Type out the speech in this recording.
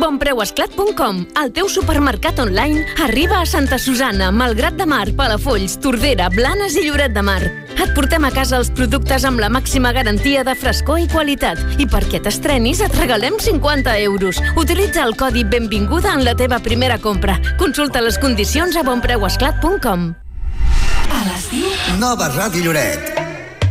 Bonpreuesclat.com, el teu supermercat online, arriba a Santa Susanna, Malgrat de Mar, Palafolls, Tordera, Blanes i Lloret de Mar. Et portem a casa els productes amb la màxima garantia de frescor i qualitat. I perquè t'estrenis et regalem 50 euros. Utilitza el codi Benvinguda en la teva primera compra. Consulta les condicions a bonpreuesclat.com. Nova Ràdio Lloret.